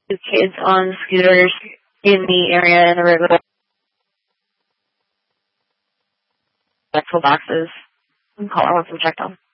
kids on scooters in the area in the road with electrical boxes. Call her once we checked on.